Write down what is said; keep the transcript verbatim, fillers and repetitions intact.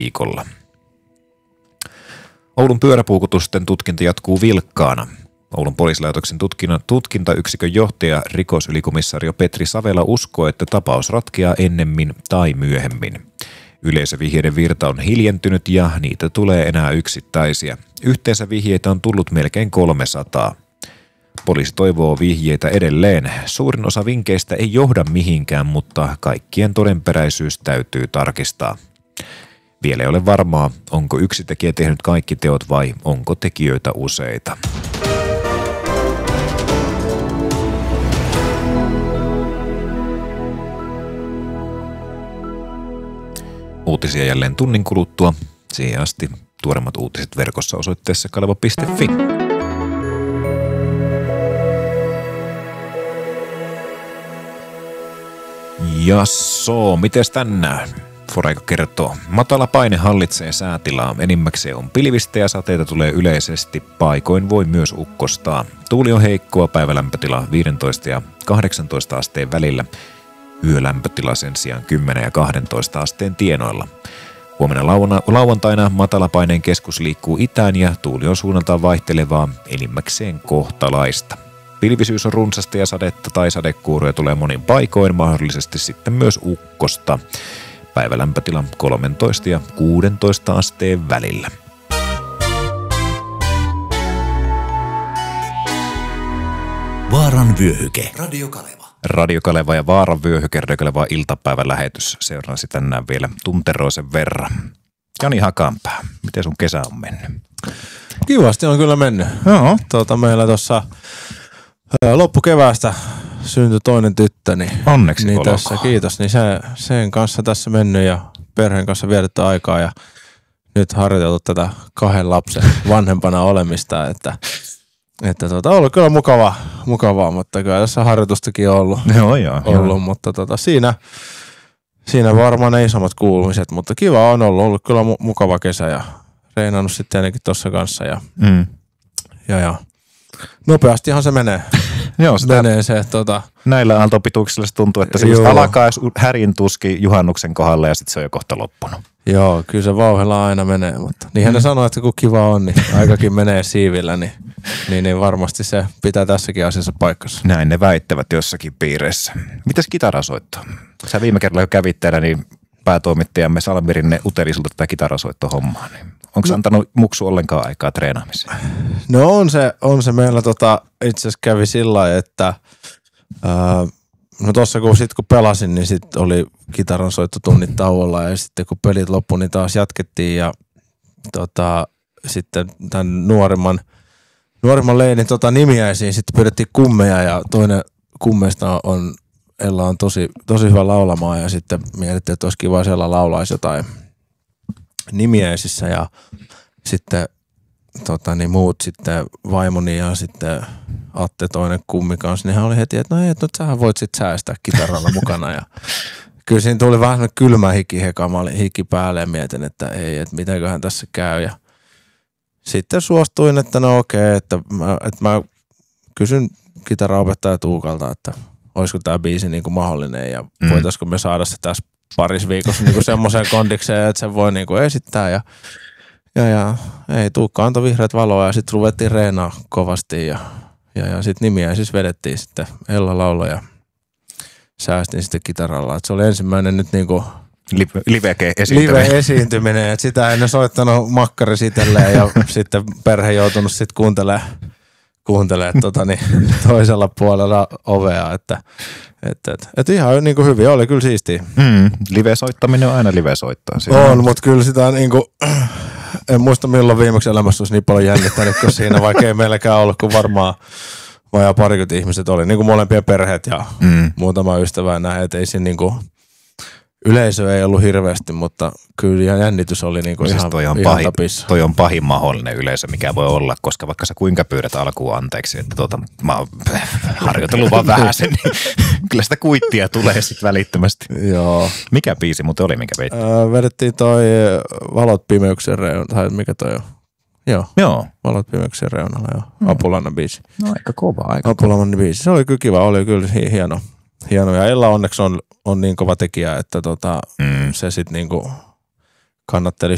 viikolla. Oulun pyöräpuukotusten tutkinta jatkuu vilkkaana. Oulun poliisilaitoksen tutkintayksikön johtaja rikosylikomissario Petri Savela uskoo, että tapaus ratkeaa ennemmin tai myöhemmin. Yleisövihjeiden virta on hiljentynyt ja niitä tulee enää yksittäisiä. Yhteensä vihjeitä on tullut melkein kolmesataa. Poliisi toivoo vihjeitä edelleen. Suurin osa vinkkeistä ei johda mihinkään, mutta kaikkien todenperäisyys täytyy tarkistaa. Vielä ei ole varmaa, onko yksi tekijä tehnyt kaikki teot vai onko tekijöitä useita. Uutisia jälleen tunnin kuluttua. Siihen asti tuoremmat uutiset verkossa osoitteessa kaleva piste fi. Jasso, mites tänään? Foreika kertoo. Matala paine hallitsee säätilaa. Enimmäkseen on pilvistä ja sateita tulee yleisesti. Paikoin voi myös ukkostaa. Tuuli on heikkoa, päivälämpötila viisitoista ja kahdeksantoista asteen välillä. Yölämpötila sen sijaan kymmenen ja kaksitoista asteen tienoilla. Huomenna lauantaina matalapaineen keskus liikkuu itään ja tuuli on suunnaltaan vaihtelevaa, enimmäkseen kohtalaista. Pilvisyys on runsasta ja sadetta tai sadekuuroja tulee monin paikoin, mahdollisesti sitten myös ukkosta. Päivälämpötila kolmetoista ja kuusitoista asteen välillä. Vaaran vyöhyke. Radio Kaleva. Radio Kaleva ja Vaaran vyöhyke, Radio Kaleva iltapäivän lähetys. Seuraasi tänään vielä tunteroisen verran. Jani Hakanpää, miten sun kesä on mennyt? Kivasti on kyllä mennyt. Joo. Tuota, meillä tuossa loppukeväästä syntyi toinen tyttö. Niin, Onneksi niin olkoon. tässä, kiitos. Niin se, sen kanssa tässä mennyt ja perheen kanssa vietetty aikaa ja nyt harjoiteltu tätä kahden lapsen vanhempana olemista, että Että tuota, on ollut kyllä mukava, mukavaa, mutta kyllä tässä harjoitustakin on ollut, Joo, joo, ollut joo. mutta tuota, siinä, siinä varmaan ne isommat kuulumiset, mutta kiva on ollut, ollut kyllä mu- mukava kesä ja reinannut sitten ainakin tuossa kanssa ja, Mm. ja, ja nopeastihan se menee. Joo, sitä menee se, tota, näillä aaltopituuksilla se tuntuu, että se just alkaa härin tuski juhannuksen kohdalla ja sitten se on jo kohta loppunut. joo, kyllä se vauhdilla aina menee, mutta niinhän Mm. ne sanoo, että kun kiva on, niin aikakin menee siivillä, niin, niin, niin varmasti se pitää tässäkin asiassa paikkansa. Näin ne väittävät jossakin piireissä. Mitäs kitarasoittoa? Sä viime kerralla jo kävit täällä, niin päätoimittajamme Salmi Rinne uteli sulta tätä kitarasoittohommaa. Niin onko se antanut muksu ollenkaan aikaa treenaamiseen? No on se, on se meillä tota, itse asiassa kävi sillä lailla, että ää, no tossa kun, sit, kun pelasin, niin sitten oli kitaran soittotunnit tauolla ja sitten kun pelit loppui, niin taas jatkettiin ja tota, sitten tämän nuorimman, nuorimman Leinin tota, nimiäisiin sitten pyydettiin kummeja ja toinen kummeista on, Ella on tosi, tosi hyvä laulamaan ja sitten mietittiin, että olisi kiva siellä laulaisi jotain nimiäisissä ja sitten tota, niin muut sitten vaimoni ja sitten Atte toinen kummi kanssa, niin hän oli heti, että no ei, että nyt sähän voit sitten säästää kitaralla mukana ja kyllä siinä tuli vähän kylmä hiki heka, mä olin hiki päälle ja mietin, että ei, että mitenköhän tässä käy ja sitten suostuin, että no okei, että mä, että mä kysyn kitaraopettaja Tuukalta, että olisiko tämä biisi niin kuin mahdollinen ja Mm. voitaisiko me saada se tässä parissa viikossa niin kuin semmoiseen kondikseen, että se voi niin kuin esittää ja Ja, ja ei, Tuukka antoi vihreät valoa ja sitten ruvettiin reenaa kovasti ja, ja, ja sitten nimiä siis vedettiin sitten Ella laulo ja säästin sitten kitaralla. Et se oli ensimmäinen nyt niinku Live-esiintyminen. live-esiintyminen, että sitä ennen soittanut makkari sitelleen ja sitten perhe joutunut sitten kuuntelemaan kuuntelee, tota, niin, toisella puolella ovea, että et, et, et ihan niinku hyvin, oli kyllä siistiä. Mm, live-soittaminen on aina live-soittaa. On, mutta kyllä sitä niinku, en muista milloin viimeksi elämässä olisi niin paljon jännittänyt kuin siinä, vaikka ei meilläkään ollut, kun varmaan vajaa parikymmentä ihmiset oli, niin kuin molempien perheet ja mm. muutama ystävä näin, että ei siinä niinku, yleisö ei ollut hirveästi, mutta kyllä jännitys oli niinku siis ihan, toi on ihan pahin, tapissa. toi on pahin mahdollinen yleisö, mikä voi olla, koska vaikka sä kuinka pyydät alkuun anteeksi, että tuota, mä oon harjoitellut vaan vähän sen, niin kyllä sitä kuittia tulee sitten välittömästi. Joo. Mikä biisi muuten oli, mikä veit? Öö, vedettiin toi Valot pimeyksen reunalla, tai mikä toi on? Joo. Joo. Valot pimeyksen reunalla, joo. Mm. Apulannan biisi. No aika kova, aika Apulannan biisi. Se oli kyllä kiva, oli kyllä hieno. hieno. Ja Ella onneksi on, on niin kova tekijä, että tota, mm. se sitten niinku kannatteli